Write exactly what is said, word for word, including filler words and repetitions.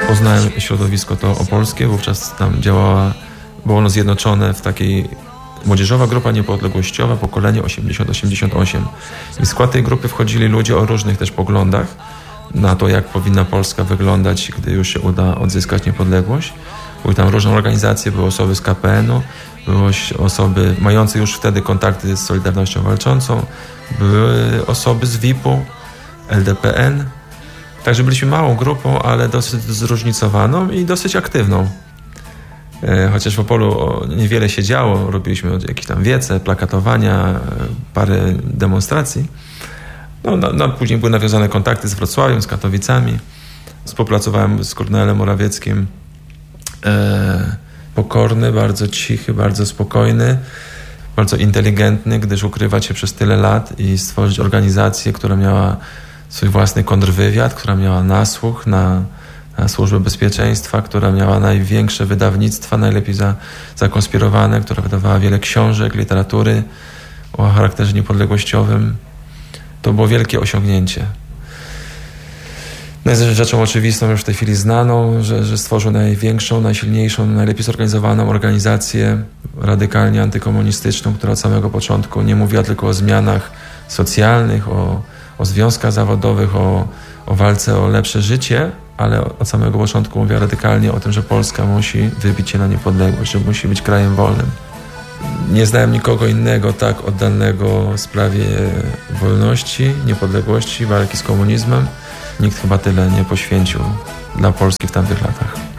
Poznałem środowisko to opolskie, wówczas tam działała, było ono zjednoczone w takiej Młodzieżowa Grupa Niepodległościowa, pokolenie osiemdziesiąt osiemdziesiąt osiem. I w skład tej grupy wchodzili ludzie o różnych też poglądach na to, jak powinna Polska wyglądać, gdy już się uda odzyskać niepodległość. Były tam różne organizacje, były osoby z K P N-u, były osoby mające już wtedy kontakty z Solidarnością Walczącą, były osoby z V I P-u, L D P N. Także byliśmy małą grupą, ale dosyć zróżnicowaną i dosyć aktywną. Chociaż w Opolu niewiele się działo, robiliśmy jakieś tam wiece, plakatowania, parę demonstracji. No, no, no, później były nawiązane kontakty z Wrocławiem, z Katowicami. Współpracowałem z Kornelem Morawieckim. E, pokorny, bardzo cichy, bardzo spokojny, bardzo inteligentny, gdyż ukrywać się przez tyle lat i stworzyć organizację, która miała swój własny kontrwywiad, która miała nasłuch na, na Służbę Bezpieczeństwa, która miała największe wydawnictwa, najlepiej za, zakonspirowane, która wydawała wiele książek, literatury o charakterze niepodległościowym. To było wielkie osiągnięcie. No jest rzeczą oczywistą, już w tej chwili znaną, że, że stworzył największą, najsilniejszą, najlepiej zorganizowaną organizację radykalnie antykomunistyczną, która od samego początku nie mówiła tylko o zmianach socjalnych, o, o związkach zawodowych, o, o walce o lepsze życie, ale od samego początku mówiła radykalnie o tym, że Polska musi wybić się na niepodległość, że musi być krajem wolnym. Nie znałem nikogo innego tak oddanego sprawie wolności, niepodległości, walki z komunizmem. Nikt chyba tyle nie poświęcił dla Polski w tamtych latach.